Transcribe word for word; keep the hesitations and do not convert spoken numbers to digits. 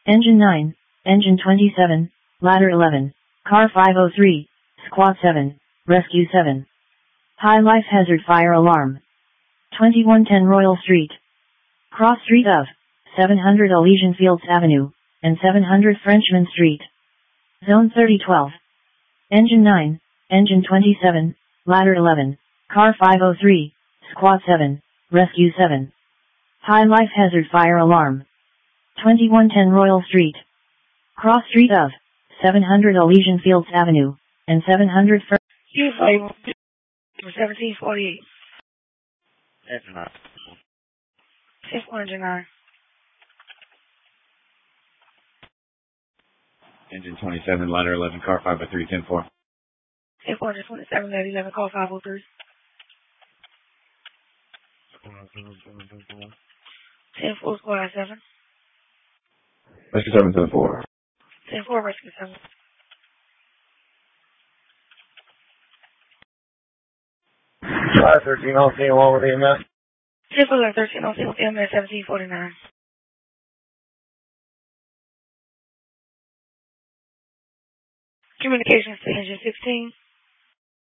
Engine nine, Engine twenty-seven, Ladder eleven, Car five oh three, Squad seven, Rescue seven. High Life Hazard Fire Alarm. twenty-one ten Royal Street. Cross Street of seven hundred Elysian Fields Avenue, and seven hundred Frenchman Street. Zone thirty twelve. Engine nine, Engine twenty-seven, Ladder eleven, Car five oh three, Squad seven, Rescue seven. High Life Hazard Fire Alarm. twenty-one ten Royal Street. Cross Street of seven hundred Elysian Fields Avenue, and seven hundred Fr- seventeen forty-eight. Engine nine. ten four, Engine nine. Engine twenty-seven, Ladder eleven, Car five oh three, ten four. ten four, Engine twenty-seven, Ladder eleven, Car five oh three. ten four, Squad seven. Rescue seven, ten four. ten four, Rescue seven. five thirteen, I'll see you along with E M S. ten four, eleven thirteen, I'll see you with E M S seventeen forty-nine. Communications to Engine sixteen.